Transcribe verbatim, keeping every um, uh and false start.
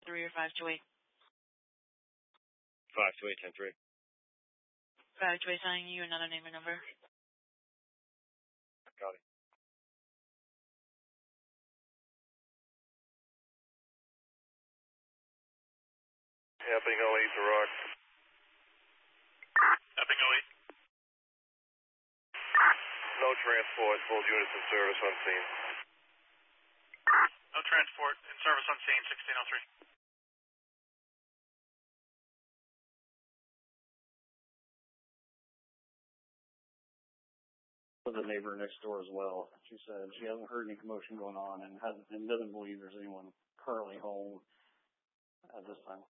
three or five two eight? five two eight, ten three. five two eight signing you another name and number. Got it. Epping oh eight to Rock. Epping oh eight. No transport, both units in service on scene. No transport, in service on scene, sixteen oh three. The neighbor next door as well. She said she hasn't heard any commotion going on and hasn't and doesn't believe there's anyone currently home at this time.